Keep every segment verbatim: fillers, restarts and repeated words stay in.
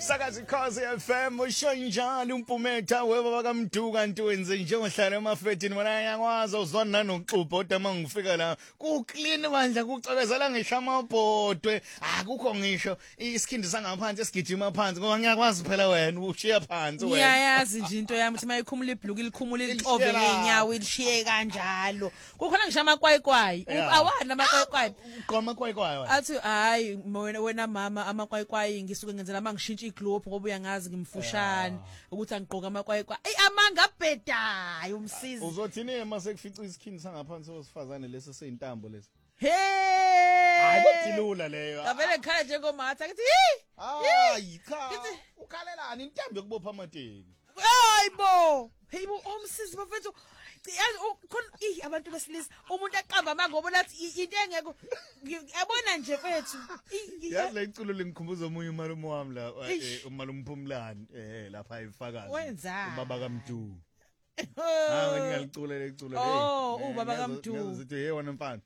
Sakazi Khosi F M usho njalo umpumeta weba bakamduka nto wenze njengohlala emafetini mina ngiyakwazi uzona nokuxubha kodwa mangifika la ku clean bandla kucebezela ngisho amabhodwe akukho ngisho isikhindi sangaphansi esigijima phansi ngoba ngiyakwazi phela wena ushiya phansi wena ngiyayazi nje into yami ukuthi mayikhumula ibhluku ilikhumula ilixove ngenyawo ilishiye kanjalo kukhona ngisho amakwayikwayi awana amakwayikwayi uqoma kwayikwaya athi hayi wena mama amakwayikwayi ngisuke ngenzela mangishintsha iglobe ngoba uyangazi ngimfushane ukuthi angigqoka amakwayikwayi ey amanga bhedayo umsizi uzothini mase kufica isikhindi sangaphansi osifazane leso seyintambo leso hey hayi kodilula leyo avele khaya njengomatha akithi hayi cha ukhalelani intambo yokubopha amateki hayibo hayibo omsizi bafethu yazi khona eh abantu besilisa umuntu aqamba mangoba nathi into engeko yabona nje mfethu yazi la iculo lengikhumbuza omunye umalume wami la umalume Phumlani eh lapha ifakazi ubaba kaMdu hayi ngiyalicula leculo oh ubaba kaMdu uzithi hey wena mfana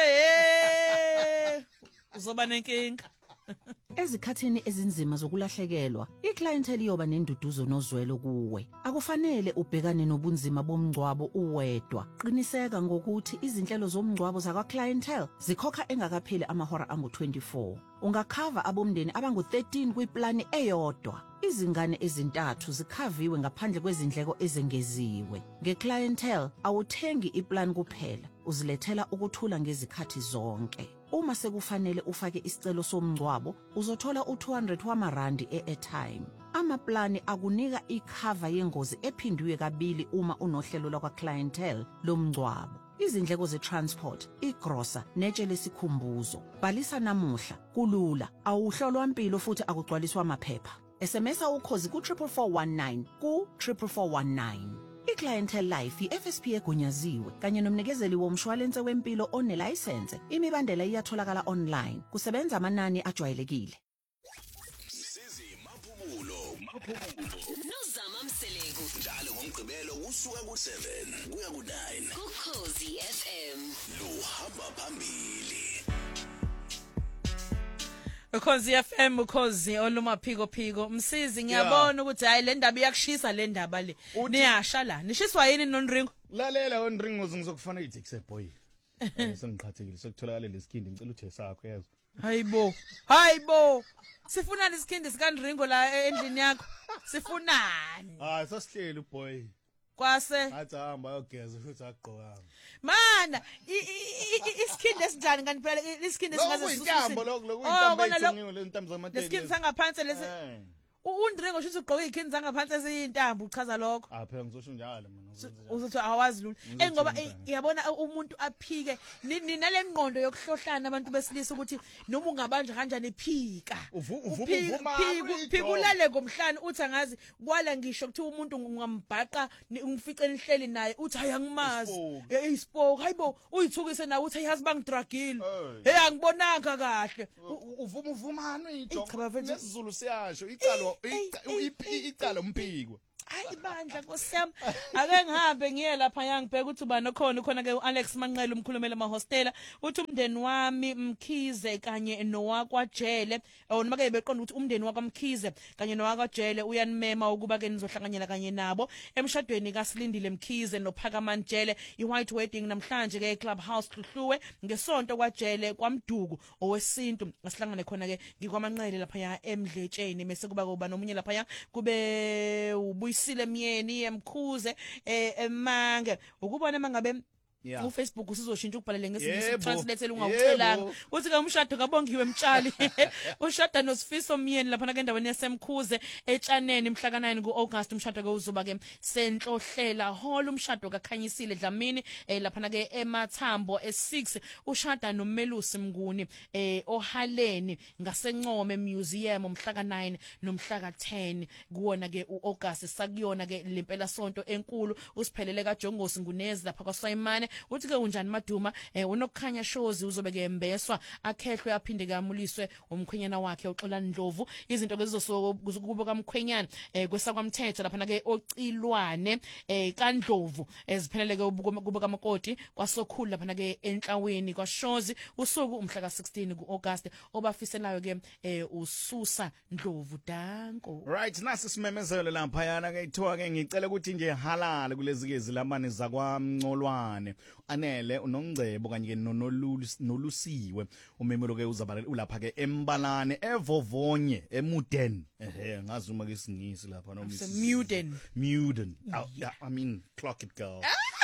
hey uzoba nenkinga Ezikhathini ezinzima zokulahlekelwa, iclientele iyoba nenduduzo nozwelo kuwe. Akufanele ubhekane nobunzima bomngcwabo uwedwa. Qiniseka ngokuthi izinhlelo zomngcwabo zakwa clientele zikhokha engakapheli amahora angu twenty-four. Ungakhava abomndeni abangu thirteen kwiplani eyodwa. Izingane ezintathu zikhaviwe ngaphandle kwezindleko ezengeziwe. Ngeclientele awuthengi iplan kuphela, uzilethela ukuthula ngezikhathi zonke. Uma sekufanele ufake isicelo somngcwabo, uzothola u two hundred wamarandi e-airtime. Amaplani akunika ikhava yengozi ephindiwe kabili uma unohlelo lwakwa clientele lomngcwabo. Izindleko ze-transport, igrosa, netshe lesikhumbuzo. Bhalisa namuhla, kulula, awuhlolwa impilo futhi akugcwaliswa amaphepha. S M S ukhozi ku four four one nine ku four four one nine. iClientele Life i-F S P egunyaziwe kanye nomnikezeli womshwalense wempilo onelicense. Imibandela iyatholakala online. Kusebenza amanani ajwayelekile. Sizi maphumulo maphumulo Nozama Mseleko njalo ngomgqibelo usuka ku seven kuya ku nine kuKhosi F M luhamba phambili. Ukhosi F M ukhosi olumaphiko phiko umsizi ngiyabona ukuthi hayi le ndaba iyakushisa le ndaba le niyasha la nishiswa yini nonringo lalela onringo ngizokufana ithekse boy sengiqhathekile sokutholakala lesikhindi ngicela uthe sakho yazo hayibo hayibo sifunani isikhindi sika Nringo la endlini yakho sifunani hayi sasihleli uboy kwase athi hamba yogeza futhi agqoka mana isikhindi esinjani kanti phela isikhindi singaze intambo lokho lokuyintambo ezingile lentambo zamateki lesikhindi sangaphansi lesi uNdringo shuthi ugqoka ikhindi zangaphansi eziyintambo uchaza lokho ah phela ngizosho njalo mina uzothi awazi lulu engoba iyabona umuntu aphike nina lengqondo yokuhlohlana abantu besilisa ukuthi noma ungabanje kanjani iphika uphika ngomhlanje uthi angazi kwala ngisho ukuthi umuntu ngambhaqa ngifice nihleli naye uthi ayangimazi ispoke hayibo uyithukise nawe uthi yazi bangidragile hey angibonanga kahle uvuma uvumana ijogo nesizulu siyasho icalo icalo umphiko hayi bandla nkosiyami ake ngihambe ngiye lapha yangibheka ukuthi ubani khona khona ke uAlex Manqele umkhulumela emahostela uthi umndeni wami Mkhize kanye nowakwajele noma ke beqonda ukuthi umndeni wakwaMkhize kanye nowakwajele uyanimema ukuba ke nizohlanganyela kanye nabo emshadweni kaSilindile Mkhize noPhakamani Jele iWhite Wedding namhlanje ke eClubhouse Hluhluwe ngesonto kwajele kwaMduku owesintu asihlangane khona ke ngikwaManqele lapha ya eMdletsheni bese kuba kuba nomunye lapha ya kube ubuy Sile myeni emkhuze emange ukubona mangabe uFacebook usizoshintsha ukubhalele ngesingisi translate ungawucelanga uthi ke umshado kabongiwe mtshali ushada noSifiso Myeni lapha ke endaweni yasemkhuze etshaneni mhla ka nine kuAugust umshado ke uzoba ke senhlohlela hall umshado kaKhanyisile Dlamini lapha ke eMathambo e-six ushada noMelusi Mnguni ohaleni ngaseNcome Museum umhla ka nine nomhla ka ten kuwona ke uAugust sakuyona ke lempela sonto enkulu usiphelele kaJongosi Ngunezi lapha kwaSayimane uthi ke unjani Maduma eh unokukhanya shows uzobe ke embeswa akhehlwe aphinde kamuliswe umkhwenyana wakhe uXolani Ndlovu izinto ke zizokuba kamkhwenyana eh kwesakwamthetho lapha ke ocilwane eh kaNdlovu eziphelele ke kuba kamakoti kwasokhulu lapha ke enhlaweni kwaShozi usuku umhla ka sixteen kuAugust obafiselayo ke eh uSusa Ndlovu Danko. Right, nasi simemezelo lapha yana ke ithiwa ke ngicela ukuthi nje halala kulezi ke zilamane zakwamncolwane anele unongcebo kanye ke nolusiwe umemelo ke uzabala ulapha ke embalane evovonye emuden ehe ngazuma ke isingisi lapha noma Muden Muden I mean clock it girl.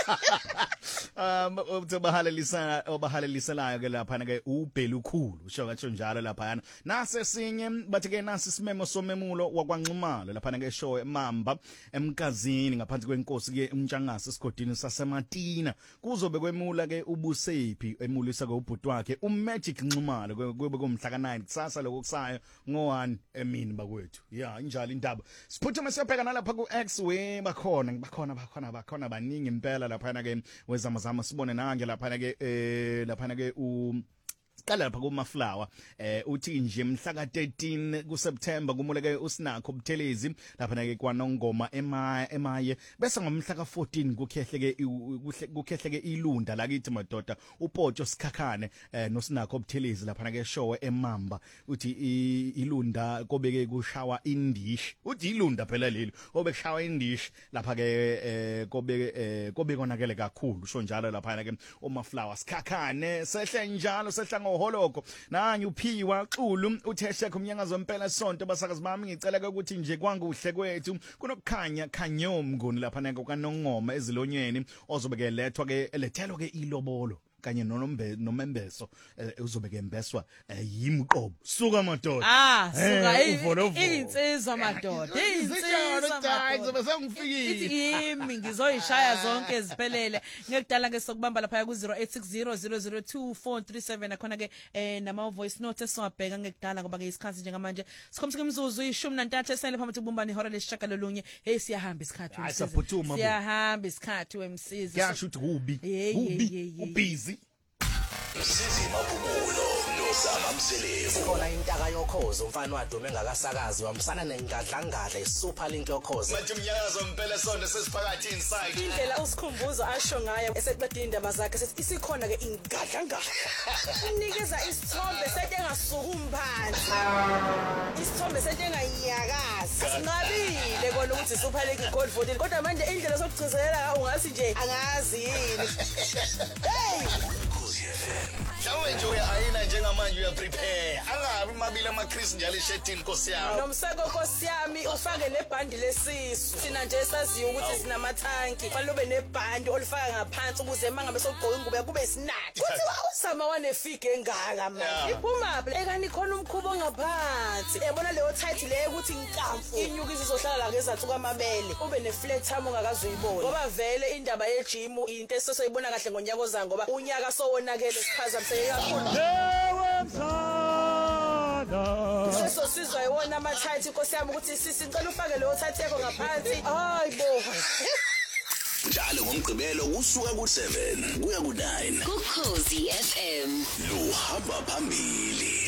um ubahalelisa obahalelisayo ke lapha ke ubhelukhulu usho katsho njalo lapha yana nase sinye bathi ke nasi simemo somemulo wakwanxumalo lapha ke show emamba emkazini ngaphansi kwenkosi ke umntshangase esigodini sasematina kuzobe kwemula ke ubusephi emulisa ke ubhuti wakhe uMagic Nxumalo kube kumhla ka nine kusasa lokusayo ngo one emini bakwethu yeah injalo indaba siphuthume siyobheka nalapha ku X we bakhona bakhona bakhona bakhona baningi impela lapha ke wezamazama sibone nange lapha ke eh lapha ke u Kala lapha kuMaflower eh uthi nje mhla ka thirteen kuSeptember kumuleke uSinakho Buthelezi lapha ke kwaNongoma ema emaye bese ngomhla ka fourteen kukhehleke kukhehleke ilunda lakithi madoda uPotsho Sikhakhane eh noSinakho Buthelezi lapha ke show eMamba uthi ilunda kobeke kushawa indish uthi ilunda phela leli obekushawa indish lapha ke eh kobeke eh kobe konakele kakhulu usho njalo lapha ke uMaflower Sikhakhane sehle njalo sehla holoko nanyu uphiwa xulu utheshe kumnyangazo impela sonto basakazi bami ngicela ke ukuthi nje kwanguhle kwethu kunokukhanya khanyomnguni lapha nako kaNongoma ezilonyeni ozobeke lethwa ke lethelwa ke ilobolo kanye nonombe nomembeso uzobeke embeswa yimqobo suka madoda ah suka insizwa madoda insizwa madoda besengifikile ithi yimi ngizoyishaya zonke eziphelele ngekudala ke sokubamba lapha ku zero eight six zero zero zero two four three seven akhona ke nama voice note esingabheka ngekudala ngoba ke isikhathi njengamanje sikhomsike imzuzu ishumi nantathu esele phakathi kubumbani ihora lesishaka lolunye hey siyahamba isikhathi umsizi siyahamba isikhathi wemsizi yasho uthi hubi hubi ubusy Sizi maphumulo noZama Mseleku khona intaka yokhozo umfana wadume ngakasakazi wamsana nengadlangadla iSuper Link yokhozo manje umnyakazo impela sonto sesiphakathi inside indlela usikhumbuzo asho ngayo eseqedile indaba zakhe sethi isikhona ke ingadlangadla unikeza isithombe setengasuka umphansi isithombe setenganyakaza sinqabile kona ukuthi iSuper Link gold fourteen kodwa manje indlela sokuchizelela ungathi nje angazi yini hey Shawe nje uyayina njengamanje uya prepare angabi mabili amaChris njalo eshetini Nkosi yami nomseko Nkosi yami ufake nebhandi lesisu sina nje saziyo ukuthi sinamathanki falube nebhandi olifaka ngaphansi ukuze mangabe sogqoka ingubo kube sinatha kuthi wawusama wanefige engaka manje iphuma phi ekani khona umkhubo ngaphansi yabona leyo title leyo ukuthi inkamfu inyuka izohlala la ngezathu kwamabele ube neflat time ongakazuyibona ngoba vele indaba ye gym into eseseyibona kahle ngonyaka ozango ngoba unyaka sowonakele siphazamiseke kakhulu lewe msana seso sizwa yona ama title Nkosi yami ukuthi sisi ngicela ufake leyo title yakho ngaphansi hayibo njalo ngomgqibelo usuka ku seven kuya ku nine Ukhozi F M luhamba phambili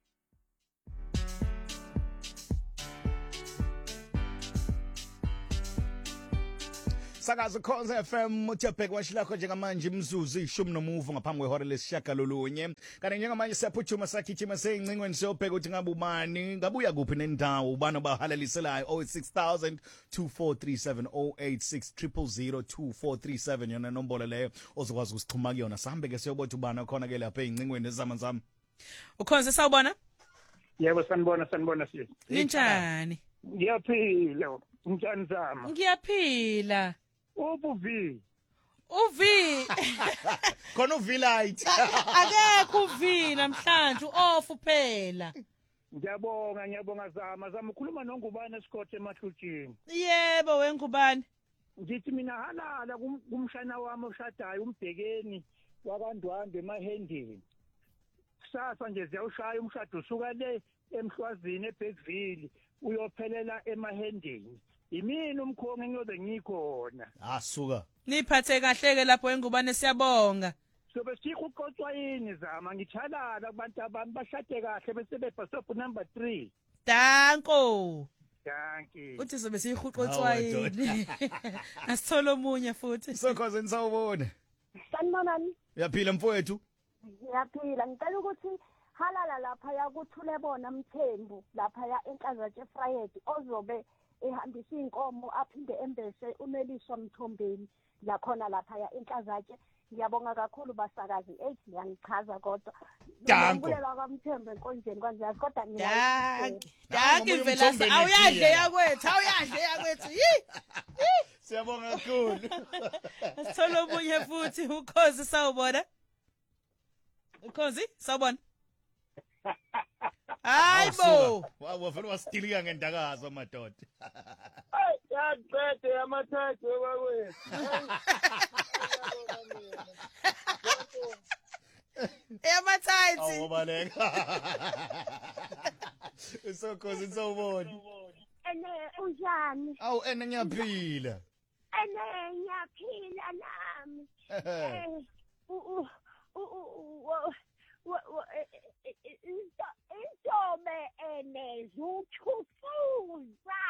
Sakazo Khosi F M uthebheka washilakho njengamanje imzuzu ishumi nomuvu ngaphambi kwehora lesishaka lolunye kanti njengamanje siyaphuthuma sakhithima seyingcingweni siyobheka ukuthi ngabe ubani ngabuya kuphi nendawo ubani bahalaliselayo oh eight six thousand two four three seven oh eight six zero zero two four three seven yona nombolo leyo ozokwazi ukusixhuma kuyona sihambe ke siyobotha ubani khona ke lapha ezingcingweni ezamanzami ukhonze sawubona yebo sanibona sanibona sisi ninjani ngiyaphila unjani Zama ngiyaphila ubuvi uvi khona uvi light akekho uvi namhlanje uoff phela ngiyabonga ngiyabonga Zama Zama ukhuluma nongubani esikhothi emahlutshini yebo wengubani ngithi mina halala kumshana wami oshadayo umbhekeni wakandwandwe emahendeni kusasa nje ziyawushaya umshado usuka le emhlwazini eBackville uyophelela emahendeni Imini umkhongi engiyobe ngikhona. Asuka. Niphathe kahle ke lapho engubane siyabonga. Sobe sikho uqoqwa yini zama ngichalala kubantu abami bashade kahle bese bebhasobhu number three. Danko. Danke. Uthi sobe siyihuqotswa yini. Asithola omunye futhi. Sokhoze nisawubona. Sanibonani. Uyaphila mfowethu? Ngiyaphila. Ngicela ukuthi halala lapha yakuthule bona Mthembu lapha ya eNhlazatshe Friday ozobe ehambisa inkomo aphinde embese umeliswa Mthombeni la khona lapha ya eNhlazatshe. Ngiyabonga kakhulu basakazi eight ngiyangichaza kodwa ngikulela kwaMthembu enkonjeni kwaziyazi kodwa Danke. Danke vela awuyadle yakwethu awuyadle yakwethu. Siyabonga kakhulu. Sithola omunye futhi ukhozi sawubona. Ukhozi sawubona. Hayibo. Wawa funa wastilika ngendakazo amadoda. Ay, yaqede amathathu kwakwethu. Emathayithi. Awubaleka. Sokhoze nisawubona. ene unjani? Awu ene ngiyaphila. Ene ngiyaphila nami. Eh u u intobe ene zuthufuza.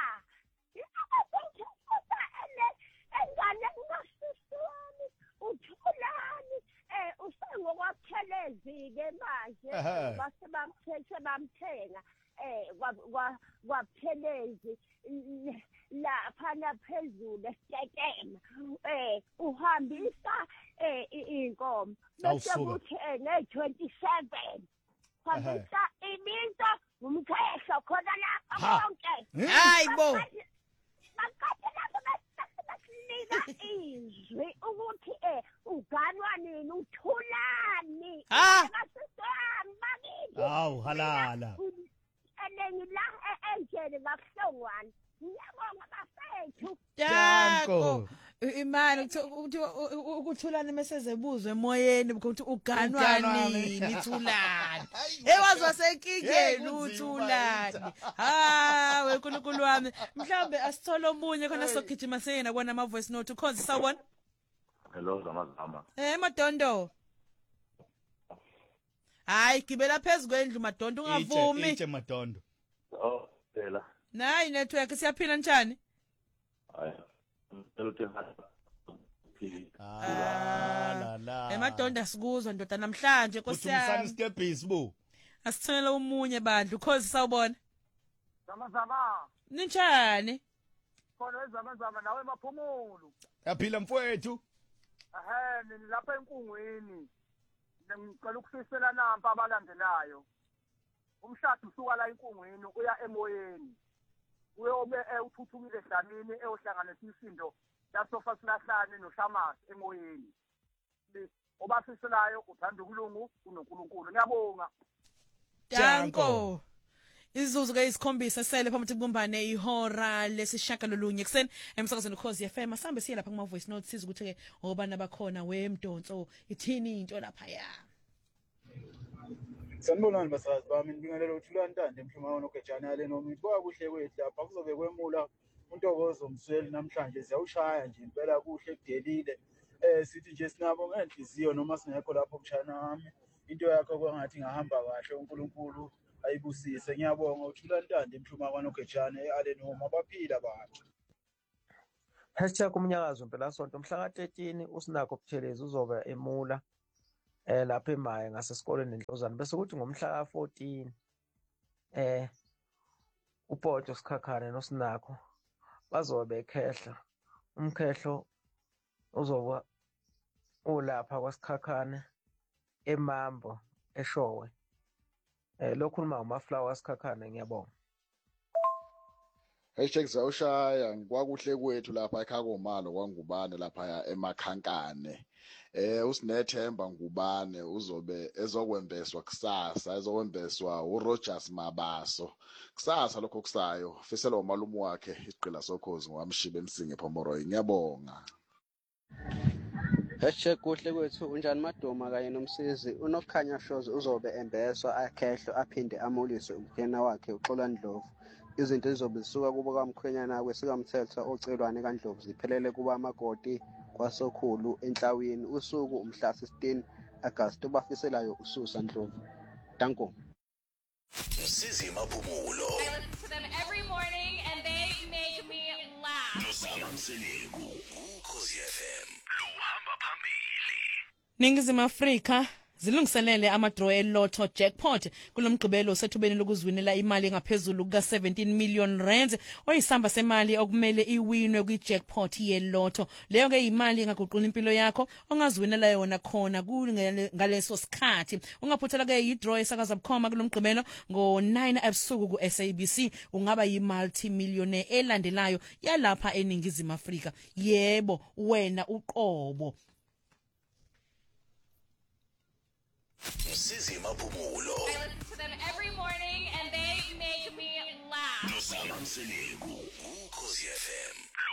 Intobe ene engane ngasisiwami uthulani eh usengokwaPhelezi ke manje base bamthethe bamthenga eh kwaPhelezi lapha naphezulu esitekema eh uhambisa eh inkomo bese kuthi ne twenty-seven hambisa iminto umkhehlo khona lapha konke hayibo makade lapho basinika izwi ukuthi eh uganwa nini uthulani basiswami bakithi hawu halala enengi la enjeni ngakuhlongwana ngiyabonga bafethu Danko imali ukuthi ukuthulana mesezebuzwe emoyeni ukuthi uganwa nini thulani ewazwa senkingeni uthulani ha wenkulunkulu wami mhlambe asithola omunye khona sogijima seyena kona ama voice note ukhonzi sawubona hello zamazama eh madondo hayi gibela phezulu kwendlu madondo ungavumi itshe madondo oh phela nayi network siyaphila njani hayi ngicela ah la la emadondo asikuzwa ndoda namhlanje nkosiyami uthi stebhisi bu asithela umunye bandla ukhozi sawubona zamazama ninjani khona ezamazama nawe emaphumulo yaphila mfowethu ehe mina lapha enkungwini ngicela ukufisela nampa abalandelayo umshado usuka la enkungwini uya emoyeni uyobe uthuthukile dlamini eyohlanganisa isindo lasofa silahlane noshamasi emoyeni obafiselayo uthanda ukulungu unonkulunkulu ngiyabonga Danko izuzu ke isikhombisa sele phakathi kubumbane ihora lesishaka lolunye kuseni emsakazweni ukhozi F M asambe siye lapha kuma voice notes siza ukuthi ke obana bakhona wemdonso ithini into lapha ya Sanibonani basazi bami ngibingelela uthula ntande emhlumana ogejana yale noma ibuka kuhle kwethu lapha kuzobe kwemula untokozo msweli namhlanje siyawushaya nje impela kuhle kudelile eh sithi nje sinabo ngenhliziyo noma singekho lapho mshana wami into yakho kwangathi ngahamba kahle uNkulunkulu ayibusise ngiyabonga uthula ntande emhlumana ogejana yale noma baphila bantu Hashtag umnyakazo impela sonto mhla ka thirteen usinakho Buthelezi uzobe emula eh lapha emaye ngasesikoleni eNhlozana bese kuthi ngomhla ka fourteen eh uPoto Sikhakhane noSinakho bazobe ekhehla umkhehlo uzoba ulapha kwaSikhakhane eMambo eShowe eh lokhuluma ngamaFlower Sikhakhane ngiyabonga Hashtag zawushaya ngikwakuhle kwethu lapha ekhako kwangubane lapha emakhankane eh usinethemba ngubane uzobe ezokwembeswa kusasa ezokwembeswa uRogers Mabaso kusasa lokho kusayo fisela umalume wakhe iqila sokhozi ngwamshibe emsinge Phomoroyi ngiyabonga Hashtag kuhle kwethu unjani Madoma kanye nomsizi unokukhanya shows uzobe embeswa akhehlo aphinde amuliswe umkhena wakhe uXolani Dlovu izinto ezizobe zisuka kubo kaMkhwenyana kwesikamthetho ocelwane kaNdlovu ziphelele kuba amagoti kwasokhulu enhlawini usuku umhla sixteen August obafiselayo uSusa Ndlovu. Danko. Msizi Maphumulo. I listen to them every morning and they make me laugh. Nosama Mseleku, Ukhozi F M. Luhamba phambili. Ningizimu Afrika zilungiselele amadraw elotto jackpot kulomgqibelo sethubeni lokuzwinela imali engaphezulu kuka seventeen million rands oyisamba semali okumele iwinwe kwi jackpot yelotto. Leyo ke imali engaguqula impilo yakho ongazwinela yona khona ngaleso sikhathi. Ungaphuthela ke idraw esakaza bukhoma kulomgqibelo ngo nine ebusuku ku S A B C ungaba yi multi millionaire elandelayo yalapha eningizimu Afrika. Yebo wena uqobo. Msizi Maphumulo. I listen to them every morning and they make me laugh. Nosama Mseleku, Ukhozi F M.